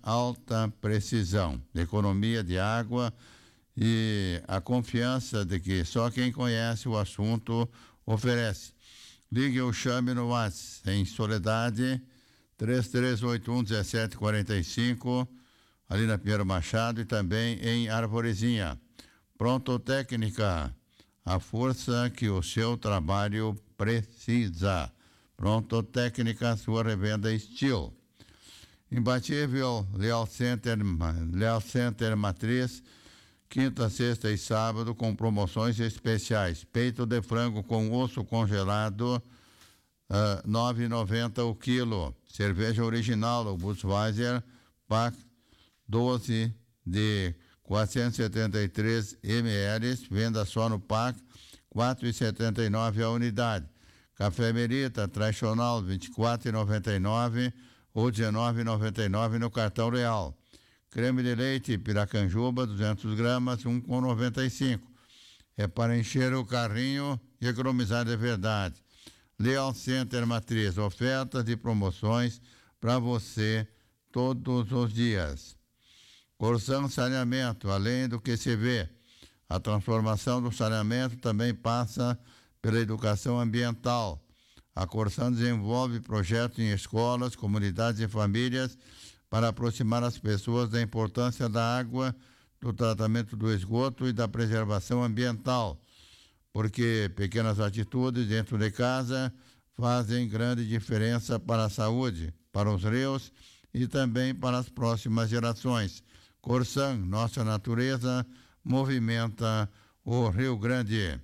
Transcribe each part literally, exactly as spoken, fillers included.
alta precisão, economia de água e a confiança de que só quem conhece o assunto oferece. Ligue ou chame no WhatsApp em Soledade três três oito um um sete quatro cinco, ali na Pinheiro Machado, e também em Arvorezinha. Pronto Técnica, a força que o seu trabalho precisa. Pronto Técnica, sua revenda Estilo. Imbatível Leal Center, Leal Center Matriz, quinta, sexta e sábado com promoções especiais. Peito de frango com osso congelado, uh, nove reais e noventa centavos o quilo. Cerveja original, o Budweiser, pack doze de quatrocentos e setenta e três mililitros, venda só no pack, quatro reais e setenta e nove centavos a unidade. Café Merita, tradicional, vinte e quatro reais e noventa e nove centavos ou dezenove reais e noventa e nove centavos no cartão real. Creme de leite Piracanjuba, duzentas gramas, um real e noventa e cinco centavos. É para encher o carrinho e economizar de verdade. Leal Center Matriz, ofertas e promoções para você todos os dias. Corsan Saneamento, além do que se vê, a transformação do saneamento também passa pela educação ambiental. A Corsan desenvolve projetos em escolas, comunidades e famílias para aproximar as pessoas da importância da água, do tratamento do esgoto e da preservação ambiental, porque pequenas atitudes dentro de casa fazem grande diferença para a saúde, para os rios e também para as próximas gerações. Corsan, nossa natureza, movimenta o Rio Grande.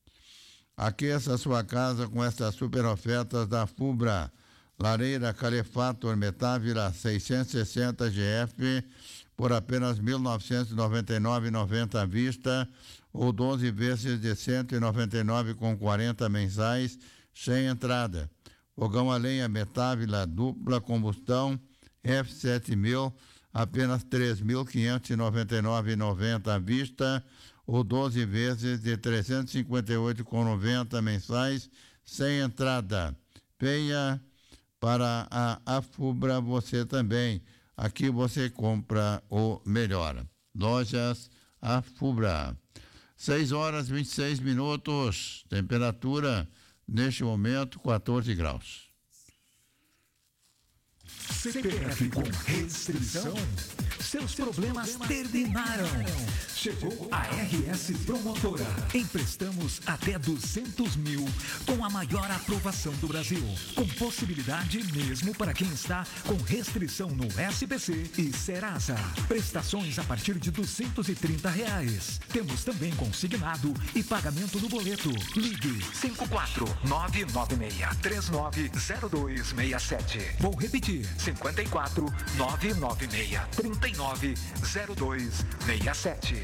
Aqueça sua casa com essas super ofertas da Fubra. Lareira Calefator Metávila seiscentos e sessenta G F por apenas mil novecentos e noventa e nove reais e noventa centavos à vista ou doze vezes de cento e noventa e nove reais e quarenta centavos mensais sem entrada. Fogão a lenha Metávila dupla combustão F sete mil apenas três mil quinhentos e noventa e nove reais e noventa centavos à vista ou doze vezes de trezentos e cinquenta e oito reais e noventa centavos mensais sem entrada. Venha para a Afubra você também. Aqui você compra o melhor. Lojas Afubra. seis horas e vinte e seis minutos. Temperatura neste momento quatorze graus. C P F com restrição? Seus problemas terminaram. Chegou a R S Promotora. Emprestamos até duzentos mil com a maior aprovação do Brasil. Com possibilidade mesmo para quem está com restrição no S P C e Serasa. Prestações a partir de duzentos e trinta reais. Temos também consignado e pagamento no boleto. Ligue cinco quatro nove nove seis três nove zero dois seis sete. Vou repetir. cinco quatro nove nove seis três nove zero dois seis sete.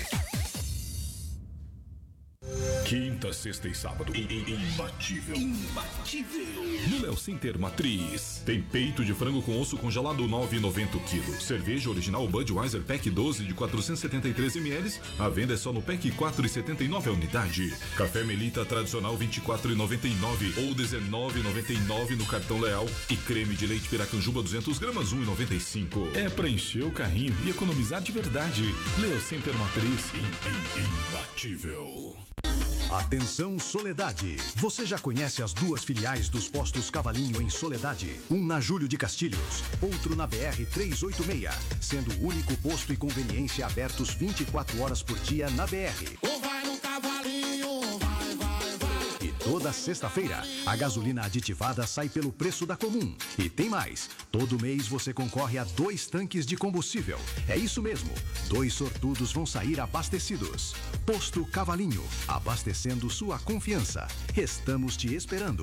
Quinta, sexta e sábado. Imbatível. Imbatível. No Léo Center Matriz. Tem peito de frango com osso congelado nove reais e noventa centavos o quilo. Cerveja original Budweiser Pack doze de quatrocentos e setenta e três mililitros. A venda é só no Pack quatro reais e setenta e nove centavos a unidade. Café Melita tradicional vinte e quatro reais e noventa e nove centavos ou dezenove reais e noventa e nove centavos no cartão Leal. E creme de leite Piracanjuba duzentas gramas um real e noventa e cinco centavos. É pra encher o carrinho e economizar de verdade. Léo Center Matriz. Imbatível. Atenção Soledade, você já conhece as duas filiais dos postos Cavalinho em Soledade? Um na Júlio de Castilhos, outro na B R trezentos e oitenta e seis, sendo o único posto e conveniência abertos vinte e quatro horas por dia na B R. Ou vai no Cavalinho, vai, vai, vai. E toda sexta-feira, a gasolina aditivada sai pelo preço da comum. E tem mais, todo mês você concorre a dois tanques de combustível. É isso mesmo, dois sortudos vão sair abastecidos. Posto Cavalinho, abastecendo sua confiança. Estamos te esperando.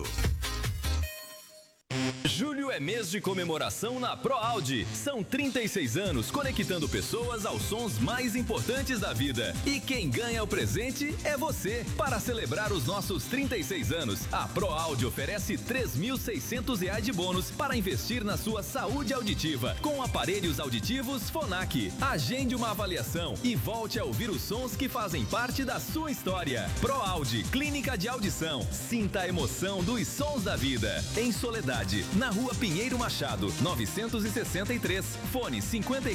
Julho é mês de comemoração na ProAudi. São trinta e seis anos conectando pessoas aos sons mais importantes da vida. E quem ganha o presente é você. Para celebrar os nossos trinta e seis anos, a ProAudi oferece três mil e seiscentos reais de bônus para investir na sua saúde auditiva com aparelhos auditivos Phonak. Agende uma avaliação e volte a ouvir os sons que fazem parte da sua história. ProAudi, Clínica de Audição. Sinta a emoção dos sons da vida. Em Soledade, na Rua Pinheiro Machado, novecentos e sessenta e três. Fone cinquenta e